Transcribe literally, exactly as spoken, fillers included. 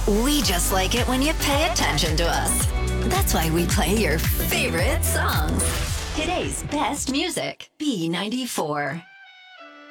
We just like it when you pay attention to us. That's why we play your favorite songs. Today's best music, B ninety-four.